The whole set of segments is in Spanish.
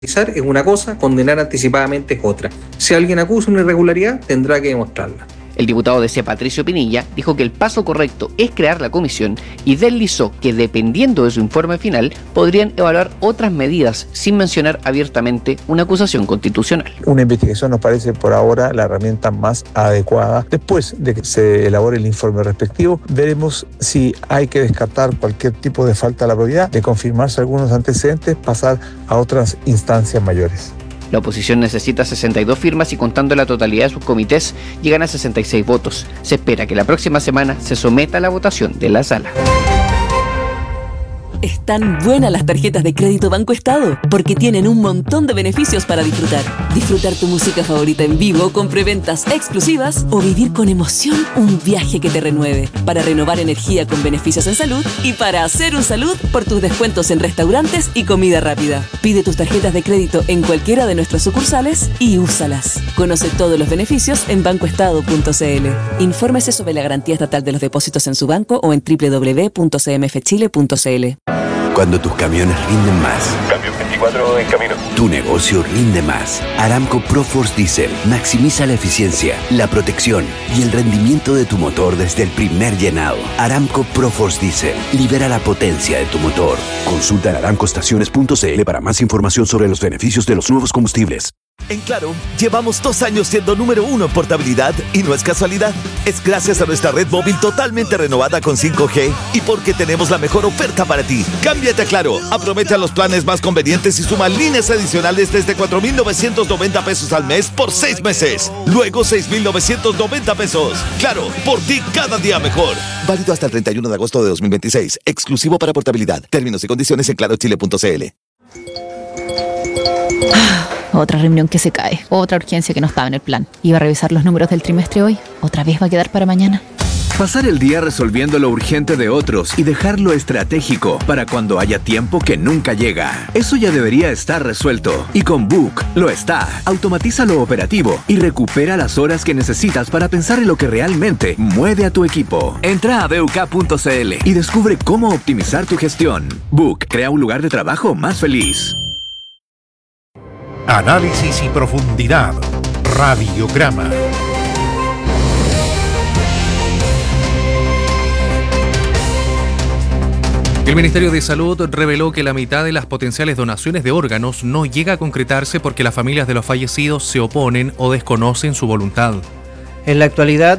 Es una cosa, condenar anticipadamente es otra. Si alguien acusa una irregularidad, tendrá que demostrarla. El diputado de C, Patricio Pinilla, dijo que el paso correcto es crear la comisión y deslizó que dependiendo de su informe final podrían evaluar otras medidas sin mencionar abiertamente una acusación constitucional. Una investigación nos parece por ahora la herramienta más adecuada. Después de que se elabore el informe respectivo, veremos si hay que descartar cualquier tipo de falta a la probidad, de confirmarse algunos antecedentes, pasar a otras instancias mayores. La oposición necesita 62 firmas y contando la totalidad de sus comités llegan a 66 votos. Se espera que la próxima semana se someta a la votación de la sala. Están buenas las tarjetas de crédito Banco Estado porque tienen un montón de beneficios para disfrutar. Disfrutar tu música favorita en vivo con preventas exclusivas o vivir con emoción un viaje que te renueve. Para renovar energía con beneficios en salud y para hacer un salud por tus descuentos en restaurantes y comida rápida. Pide tus tarjetas de crédito en cualquiera de nuestras sucursales y úsalas. Conoce todos los beneficios en bancoestado.cl. Infórmese sobre la garantía estatal de los depósitos en su banco o en www.cmfchile.cl. Cuando tus camiones rinden más. Camión 24 en camino. Tu negocio rinde más. Aramco ProForce Diesel maximiza la eficiencia, la protección y el rendimiento de tu motor desde el primer llenado. Aramco ProForce Diesel libera la potencia de tu motor. Consulta en aramcoestaciones.cl para más información sobre los beneficios de los nuevos combustibles. En Claro, llevamos 2 años siendo número 1 en portabilidad y no es casualidad. Es gracias a nuestra red móvil totalmente renovada con 5G y porque tenemos la mejor oferta para ti. Cámbiate a Claro, aprovecha los planes más convenientes y suma líneas adicionales desde 4,990 pesos al mes por 6 meses. Luego 6,990 pesos. Claro, por ti cada día mejor. Válido hasta el 31 de agosto de 2026. Exclusivo para portabilidad. Términos y condiciones en clarochile.cl. Otra reunión que se cae, otra urgencia que no estaba en el plan. Iba a revisar los números del trimestre hoy, otra vez va a quedar para mañana. Pasar el día resolviendo lo urgente de otros y dejarlo estratégico para cuando haya tiempo que nunca llega. Eso ya debería estar resuelto. Y con Book lo está. Automatiza lo operativo y recupera las horas que necesitas para pensar en lo que realmente mueve a tu equipo. Entra a BUK.cl y descubre cómo optimizar tu gestión. Book crea un lugar de trabajo más feliz. Análisis y profundidad. Radiograma. El Ministerio de Salud reveló que la mitad de las potenciales donaciones de órganos no llega a concretarse porque las familias de los fallecidos se oponen o desconocen su voluntad. En la actualidad,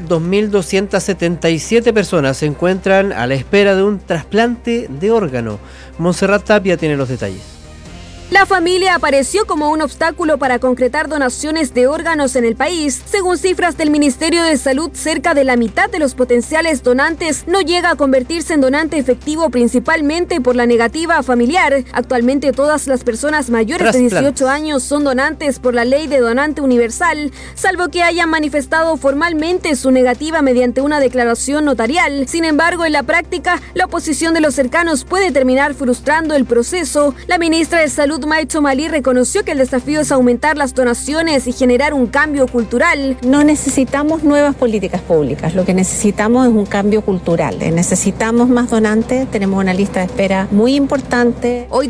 2.277 personas se encuentran a la espera de un trasplante de órgano. Montserrat Tapia tiene los detalles. La familia apareció como un obstáculo para concretar donaciones de órganos en el país. Según cifras del Ministerio de Salud, cerca de la mitad de los potenciales donantes no llega a convertirse en donante efectivo, principalmente por la negativa familiar. Actualmente todas las personas mayores de 18 años son donantes por la ley de donante universal, salvo que hayan manifestado formalmente su negativa mediante una declaración notarial. Sin embargo, en la práctica, la oposición de los cercanos puede terminar frustrando el proceso. La ministra de Salud, Maicho Malí, reconoció que el desafío es aumentar las donaciones y generar un cambio cultural. No necesitamos nuevas políticas públicas, lo que necesitamos es un cambio cultural. Necesitamos más donantes, tenemos una lista de espera muy importante. Hoy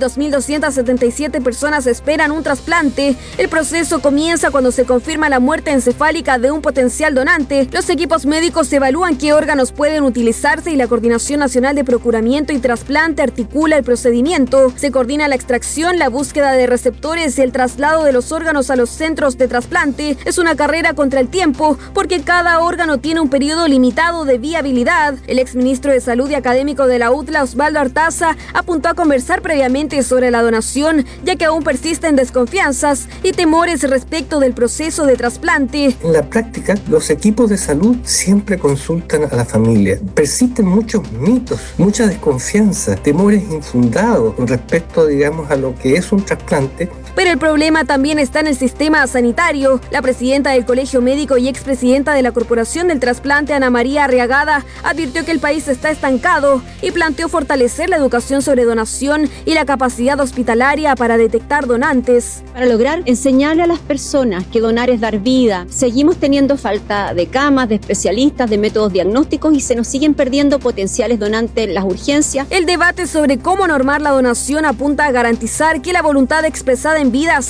2.277 personas esperan un trasplante. El proceso comienza cuando se confirma la muerte encefálica de un potencial donante. Los equipos médicos evalúan qué órganos pueden utilizarse y la Coordinación Nacional de Procuramiento y Trasplante articula el procedimiento. Se coordina la extracción, la búsqueda de receptores y el traslado de los órganos a los centros de trasplante. Es una carrera contra el tiempo porque cada órgano tiene un periodo limitado de viabilidad. El exministro de Salud y académico de la UTLA, Osvaldo Artaza, apuntó a conversar previamente sobre la donación, ya que aún persisten desconfianzas y temores respecto del proceso de trasplante. En la práctica, los equipos de salud siempre consultan a la familia. Persisten muchos mitos, mucha desconfianza, temores infundados respecto, digamos, a lo que es un trasplante. Pero el problema también está en el sistema sanitario. La presidenta del Colegio Médico y expresidenta de la Corporación del Trasplante, Ana María Arriagada, advirtió que el país está estancado y planteó fortalecer la educación sobre donación y la capacidad hospitalaria para detectar donantes. Para lograr enseñarle a las personas que donar es dar vida, seguimos teniendo falta de camas, de especialistas, de métodos diagnósticos y se nos siguen perdiendo potenciales donantes en las urgencias. El debate sobre cómo normar la donación apunta a garantizar que que la voluntad expresada en vida